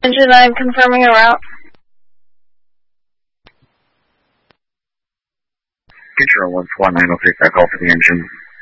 Engine 9 confirming a route. Future 14903, call for the engine.